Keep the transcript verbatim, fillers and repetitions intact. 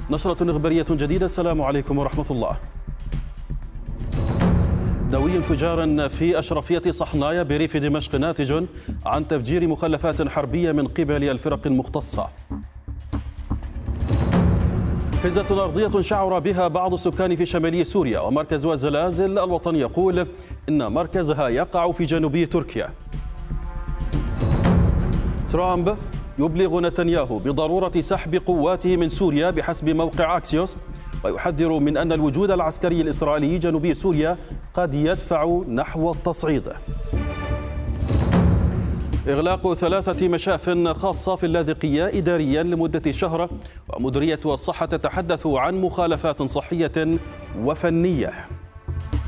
نشرة إخبارية جديدة. السلام عليكم ورحمة الله. دوي انفجار في أشرفية صحنايا بريف دمشق ناتج عن تفجير مخلفات حربية من قبل الفرق المختصة. هزة أرضية شعر بها بعض السكان في شمالي سوريا، ومركز الزلازل الوطني يقول إن مركزها يقع في جنوب تركيا. ترامب يبلغ نتنياهو بضرورة سحب قواته من سوريا بحسب موقع أكسيوس، ويحذر من أن الوجود العسكري الإسرائيلي جنوبي سوريا قد يدفع نحو التصعيد. إغلاق ثلاثة مشاف خاصة في اللاذقية إداريا لمدة شهر، ومديرية الصحة تتحدث عن مخالفات صحية وفنية.